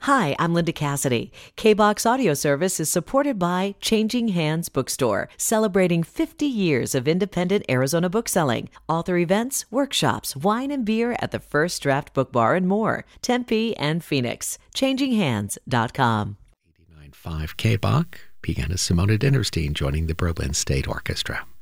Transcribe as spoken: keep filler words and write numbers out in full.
Hi, I'm Linda Cassidy. K-BOX Audio Service is supported by Changing Hands Bookstore, celebrating fifty years of independent Arizona bookselling. Author events, workshops, wine and beer at the First Draft Book Bar and more. Tempe and Phoenix. changing hands dot com. eighty-nine point five K-BOX, pianist Simona Dinnerstein joining the Berlin State Orchestra.